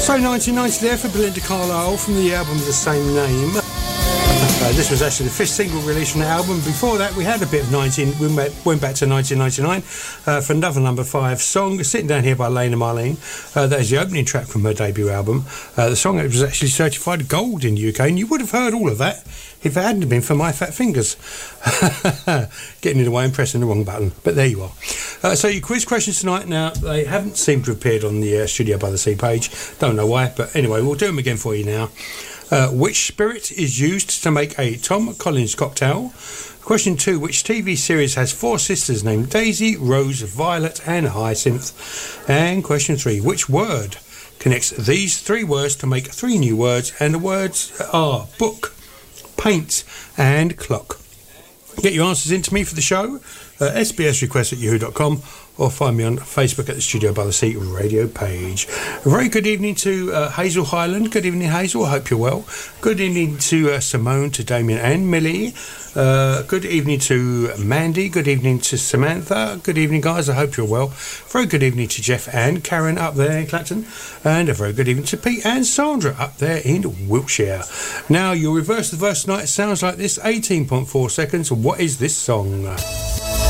So 1990 there for Belinda Carlisle from the album of the same name. This was actually the fifth single released from the album. Before that we had a bit of we went back to 1999 for another number 5 song, Sitting Down Here by Lena Marlene. That is the opening track from her debut album. The song was actually certified gold in the UK, and you would have heard all of that if it hadn't been for My Fat Fingers getting in the way and pressing the wrong button. But there you are. So your quiz questions tonight, now they haven't seemed to have appeared on the Studio by the Sea page. Don't know why, but anyway, we'll do them again for you now. Which spirit is used to make a Tom Collins cocktail? Question 2. Which TV series has 4 sisters named Daisy, Rose, Violet and Hyacinth? And question 3. Which word connects these 3 words to make 3 new words? And the words are book, paint and clock. Get your answers into me for the show, sbsrequest@yahoo.com, or find me on Facebook at the Studio by the Sea radio page. A very good evening to Hazel Highland. Good evening, Hazel. I hope you're well. Good evening to Simone, to Damien and Millie. Good evening to Mandy. Good evening to Samantha. Good evening, guys. I hope you're well. Very good evening to Jeff and Karen up there in Clacton. And a very good evening to Pete and Sandra up there in Wiltshire. Now, your reverse the verse tonight sounds like this. 18.4 seconds. What is this song?